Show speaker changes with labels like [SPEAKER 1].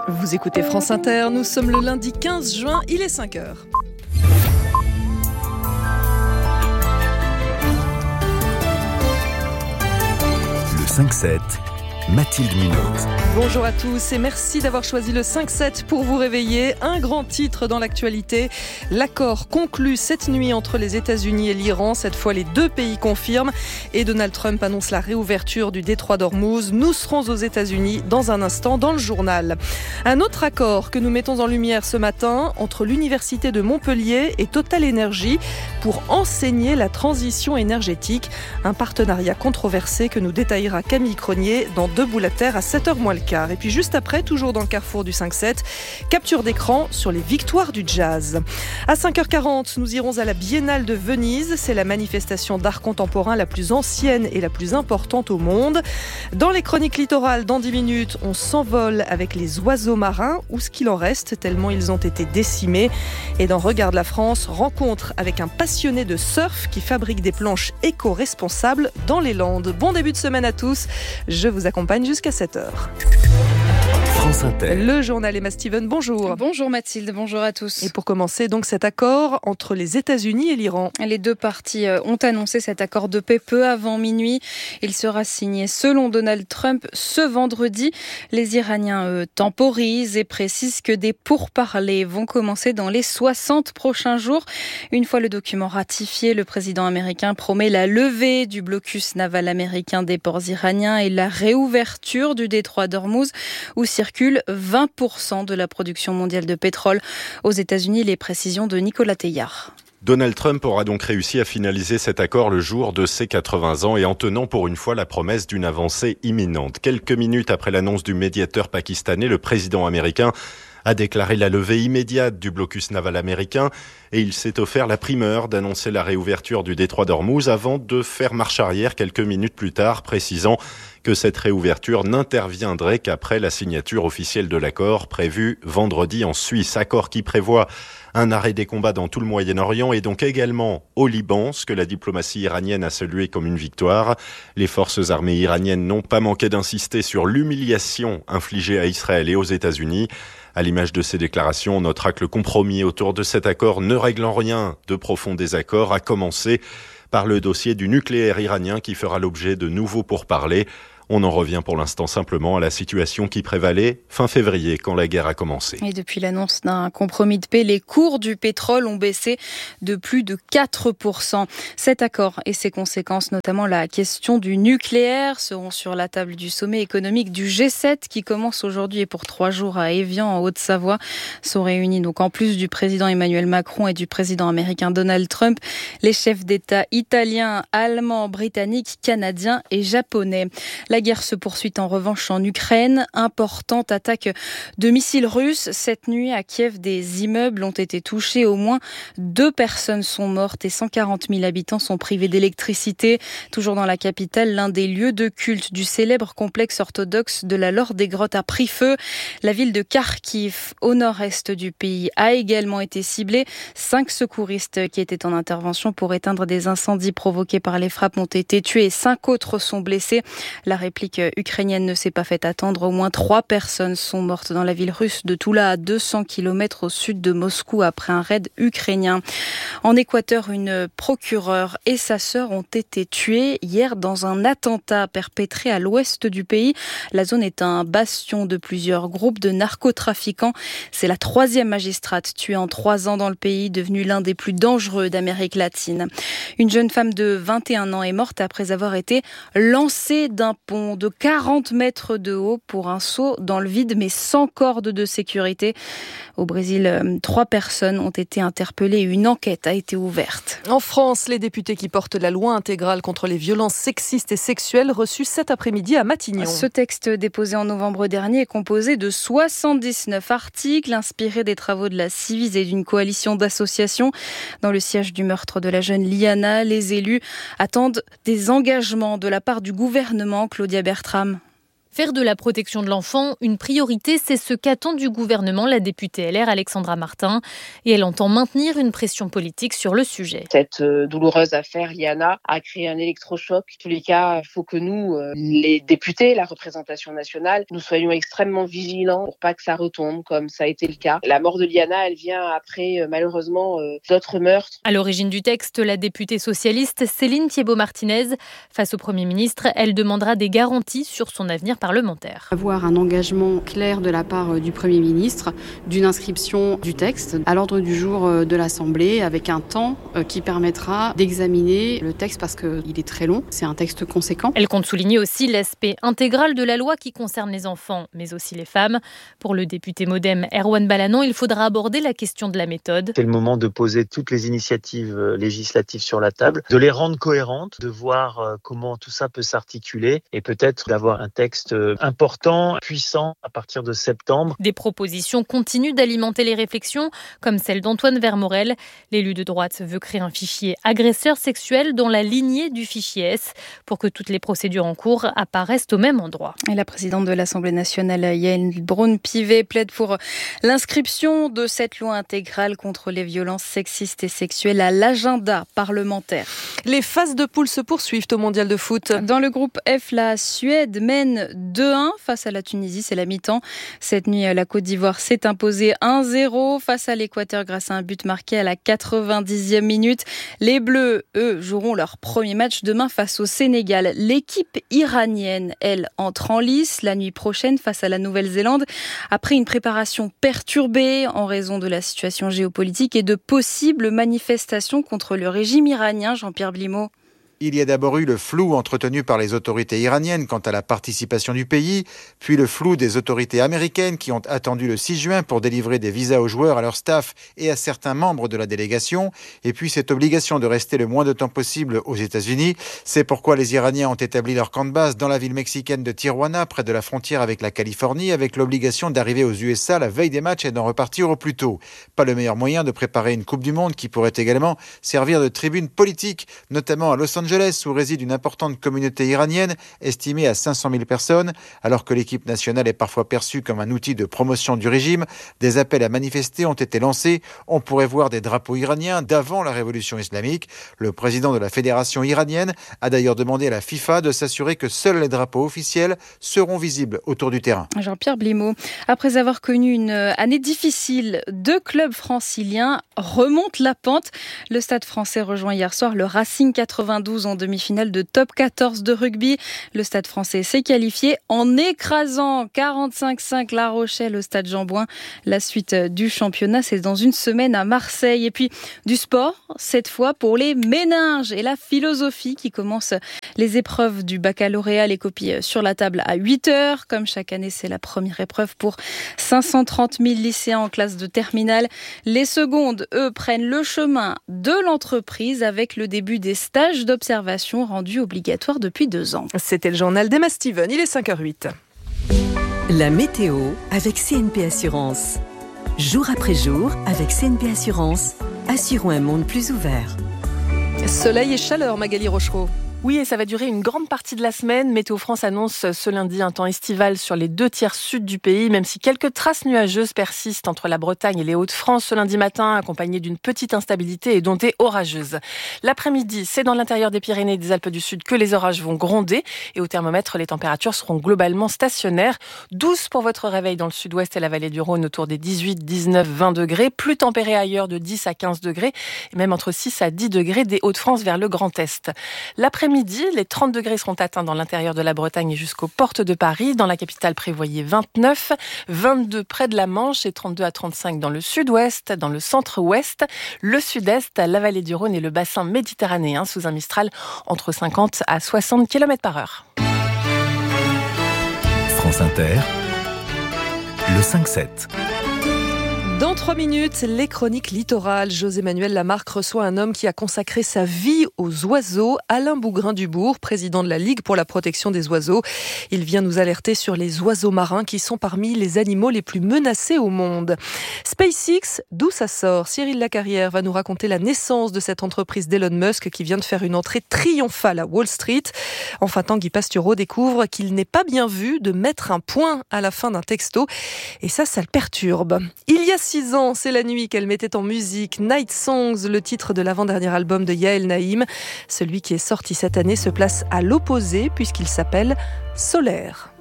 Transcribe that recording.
[SPEAKER 1] Vous écoutez France Inter, nous sommes le lundi 15 juin, il est 5h.
[SPEAKER 2] Le 5-7, Mathilde Munoz.
[SPEAKER 1] Bonjour à tous et merci d'avoir choisi le 5-7 pour vous réveiller. Un grand titre dans l'actualité. L'accord conclu cette nuit entre les États-Unis et l'Iran. Cette fois, les deux pays confirment et Donald Trump annonce la réouverture du détroit d'Ormuz. Nous serons aux États-Unis dans un instant dans le journal. Un autre accord que nous mettons en lumière ce matin entre l'Université de Montpellier et Total Energy pour enseigner la transition énergétique. Un partenariat controversé que nous détaillera Camille Cronier dans Debout la Terre à 7h moins le quart. Et puis juste après, toujours dans le carrefour du 5-7, capture d'écran sur les victoires du jazz. À 5h40, nous irons à la Biennale de Venise. C'est la manifestation d'art contemporain la plus ancienne et la plus importante au monde. Dans les chroniques littorales, dans 10 minutes, on s'envole avec les oiseaux marins, ou ce qu'il en reste, tellement ils ont été décimés. Et dans Regarde la France, rencontre avec un passionné de surf qui fabrique des planches éco-responsables dans les Landes. Bon début de semaine à tous. Je vous accompagne jusqu'à 7h.
[SPEAKER 2] France Inter.
[SPEAKER 1] Le journal Emma Steven, bonjour.
[SPEAKER 3] Bonjour Mathilde, bonjour à tous.
[SPEAKER 1] Et pour commencer, donc cet accord entre les États-Unis et l'Iran.
[SPEAKER 3] Les deux parties ont annoncé cet accord de paix peu avant minuit. Il sera signé selon Donald Trump ce vendredi. Les Iraniens temporisent et précisent que des pourparlers vont commencer dans les 60 prochains jours. Une fois le document ratifié, le président américain promet la levée du blocus naval américain des ports iraniens et la réouverture du détroit d'Ormuz où circule 20% de la production mondiale de pétrole. Aux États-Unis, les précisions de Nicolas Teillard.
[SPEAKER 4] Donald Trump aura donc réussi à finaliser cet accord le jour de ses 80 ans et en tenant pour une fois la promesse d'une avancée imminente. Quelques minutes après l'annonce du médiateur pakistanais, le président américain a déclaré la levée immédiate du blocus naval américain et il s'est offert la primeur d'annoncer la réouverture du détroit d'Ormuz avant de faire marche arrière quelques minutes plus tard, précisant que cette réouverture n'interviendrait qu'après la signature officielle de l'accord prévu vendredi en Suisse. Accord qui prévoit un arrêt des combats dans tout le Moyen-Orient et donc également au Liban, ce que la diplomatie iranienne a salué comme une victoire. Les forces armées iraniennes n'ont pas manqué d'insister sur l'humiliation infligée à Israël et aux États-Unis. À l'image de ces déclarations, on notera que le compromis autour de cet accord ne règle en rien de profonds désaccords, à commencer par le dossier du nucléaire iranien qui fera l'objet de nouveaux pourparlers. On en revient pour l'instant simplement à la situation qui prévalait fin février quand la guerre a commencé.
[SPEAKER 3] Et depuis l'annonce d'un compromis de paix, les cours du pétrole ont baissé de plus de 4%. Cet accord et ses conséquences, notamment la question du nucléaire, seront sur la table du sommet économique du G7 qui commence aujourd'hui et pour 3 jours à Évian en Haute-Savoie. Sont réunis donc en plus du président Emmanuel Macron et du président américain Donald Trump, les chefs d'État italiens, allemands, britanniques, canadiens et japonais. La guerre se poursuit en revanche en Ukraine. Importante attaque de missiles russes. Cette nuit, à Kiev, des immeubles ont été touchés. Au moins 2 personnes sont mortes et 140 000 habitants sont privés d'électricité. Toujours dans la capitale, l'un des lieux de culte du célèbre complexe orthodoxe de la Laure des Grottes a pris feu. La ville de Kharkiv, au nord-est du pays, a également été ciblée. 5 secouristes qui étaient en intervention pour éteindre des incendies provoqués par les frappes ont été tués et 5 autres sont blessés. La réplique ukrainienne ne s'est pas fait attendre. Au moins 3 personnes sont mortes dans la ville russe de Toula, à 200 km au sud de Moscou, après un raid ukrainien. En Équateur, une procureure et sa sœur ont été tuées hier dans un attentat perpétré à l'ouest du pays. La zone est un bastion de plusieurs groupes de narcotrafiquants. C'est la 3e magistrate tuée en 3 ans dans le pays, devenue l'un des plus dangereux d'Amérique latine. Une jeune femme de 21 ans est morte après avoir été lancée d'un pont de 40 mètres de haut pour un saut dans le vide, mais sans corde de sécurité. Au Brésil, 3 personnes ont été interpellées et une enquête a été ouverte.
[SPEAKER 1] En France, les députés qui portent la loi intégrale contre les violences sexistes et sexuelles reçus cet après-midi à Matignon.
[SPEAKER 3] Ce texte déposé en novembre dernier est composé de 79 articles inspirés des travaux de la Civis et d'une coalition d'associations. Dans le siège du meurtre de la jeune Liana, les élus attendent des engagements de la part du gouvernement. Claudia Bertram.
[SPEAKER 5] Faire de la protection de l'enfant une priorité, c'est ce qu'attend du gouvernement la députée LR Alexandra Martin. Et elle entend maintenir une pression politique sur le sujet.
[SPEAKER 6] Cette douloureuse affaire Liana a créé un électrochoc. En tous les cas, il faut que nous, les députés, la représentation nationale, nous soyons extrêmement vigilants pour pas que ça retombe comme ça a été le cas. La mort de Liana, elle vient après, malheureusement, d'autres meurtres.
[SPEAKER 5] À l'origine du texte, la députée socialiste Céline Thiébaut-Martinez. Face au Premier ministre, elle demandera des garanties sur son avenir parlementaire.
[SPEAKER 7] Avoir un engagement clair de la part du Premier ministre d'une inscription du texte à l'ordre du jour de l'Assemblée avec un temps qui permettra d'examiner le texte parce qu'il est très long. C'est un texte conséquent.
[SPEAKER 5] Elle compte souligner aussi l'aspect intégral de la loi qui concerne les enfants, mais aussi les femmes. Pour le député MoDem Erwan Ballanon, il faudra aborder la question de la méthode.
[SPEAKER 8] C'est le moment de poser toutes les initiatives législatives sur la table, de les rendre cohérentes, de voir comment tout ça peut s'articuler et peut-être d'avoir un texte important, puissant à partir de septembre.
[SPEAKER 5] Des propositions continuent d'alimenter les réflexions, comme celle d'Antoine Vermorel. L'élu de droite veut créer un fichier agresseur sexuel dans la lignée du fichier S pour que toutes les procédures en cours apparaissent au même endroit.
[SPEAKER 3] Et la présidente de l'Assemblée nationale, Yaël Braun-Pivet, plaide pour l'inscription de cette loi intégrale contre les violences sexistes et sexuelles à l'agenda parlementaire.
[SPEAKER 1] Les phases de poule se poursuivent au mondial de foot.
[SPEAKER 3] Dans le groupe F, la Suède mène 2-1 face à la Tunisie, c'est la mi-temps. Cette nuit, la Côte d'Ivoire s'est imposée 1-0 face à l'Équateur grâce à un but marqué à la 90e minute. Les Bleus, eux, joueront leur premier match demain face au Sénégal. L'équipe iranienne, elle, entre en lice la nuit prochaine face à la Nouvelle-Zélande après une préparation perturbée en raison de la situation géopolitique et de possibles manifestations contre le régime iranien. Jean-Pierre Blimaud.
[SPEAKER 9] Il y a d'abord eu le flou entretenu par les autorités iraniennes quant à la participation du pays, puis le flou des autorités américaines qui ont attendu le 6 juin pour délivrer des visas aux joueurs, à leur staff et à certains membres de la délégation, et puis cette obligation de rester le moins de temps possible aux États-Unis. C'est pourquoi les Iraniens ont établi leur camp de base dans la ville mexicaine de Tijuana, près de la frontière avec la Californie, avec l'obligation d'arriver aux USA la veille des matchs et d'en repartir au plus tôt. Pas le meilleur moyen de préparer une Coupe du Monde qui pourrait également servir de tribune politique, notamment à Los Angeles, où réside une importante communauté iranienne estimée à 500 000 personnes. Alors que l'équipe nationale est parfois perçue comme un outil de promotion du régime, des appels à manifester ont été lancés. On pourrait voir des drapeaux iraniens d'avant la révolution islamique. Le président de la fédération iranienne a d'ailleurs demandé à la FIFA de s'assurer que seuls les drapeaux officiels seront visibles autour du terrain.
[SPEAKER 3] Jean-Pierre Blimaud, après avoir connu une année difficile, 2 clubs franciliens remontent la pente. Le Stade français rejoint hier soir le Racing 92 en demi-finale de top 14 de rugby. Le Stade français s'est qualifié en écrasant 45-5 La Rochelle au Stade Jean-Bouin. La suite du championnat, c'est dans une semaine à Marseille. Et puis du sport, cette fois pour les méninges et la philosophie qui commence les épreuves du baccalauréat. Les copies sur la table à 8h. Comme chaque année, c'est la première épreuve pour 530 000 lycéens en classe de terminale. Les secondes, eux, prennent le chemin de l'entreprise avec le début des stages d'observation rendus obligatoires depuis 2 ans.
[SPEAKER 1] C'était le journal d'Emma Steven, il est 5h08.
[SPEAKER 10] La météo avec CNP Assurance. Jour après jour, avec CNP Assurance, assurons un monde plus ouvert.
[SPEAKER 1] Soleil et chaleur, Magali Rochereau.
[SPEAKER 11] Oui, et ça va durer une grande partie de la semaine. Météo France annonce ce lundi un temps estival sur les 2 tiers sud du pays, même si quelques traces nuageuses persistent entre la Bretagne et les Hauts-de-France ce lundi matin, accompagnées d'une petite instabilité et d'ondées orageuses. L'après-midi, c'est dans l'intérieur des Pyrénées et des Alpes du Sud que les orages vont gronder. Et au thermomètre, les températures seront globalement stationnaires. 12 pour votre réveil dans le sud-ouest et la vallée du Rhône, autour des 18, 19, 20 degrés. Plus tempéré ailleurs, de 10 à 15 degrés. Et même entre 6 à 10 degrés des Hauts-de-France vers le Grand Est. L'après-midi, les 30 degrés seront atteints dans l'intérieur de la Bretagne et jusqu'aux portes de Paris. Dans la capitale, prévoyez 29, 22 près de la Manche et 32 à 35 dans le sud-ouest, dans le centre-ouest, le sud-est, la vallée du Rhône et le bassin méditerranéen sous un Mistral entre 50 à 60 km/h.
[SPEAKER 2] France Inter, le 5-7.
[SPEAKER 1] Dans 3 minutes, les chroniques littorales. José-Manuel Lamarque reçoit un homme qui a consacré sa vie aux oiseaux, Alain Bougrain-Dubourg, président de la Ligue pour la protection des oiseaux. Il vient nous alerter sur les oiseaux marins qui sont parmi les animaux les plus menacés au monde. SpaceX, d'où ça sort? Cyril Lacarrière va nous raconter la naissance de cette entreprise d'Elon Musk qui vient de faire une entrée triomphale à Wall Street. Enfin, Tanguy Pastureau découvre qu'il n'est pas bien vu de mettre un point à la fin d'un texto. Et ça le perturbe. Il y a 6 ans, c'est la nuit qu'elle mettait en musique Night Songs, le titre de l'avant-dernier album de Yael Naïm. Celui qui est sorti cette année se place à l'opposé puisqu'il s'appelle Solaire.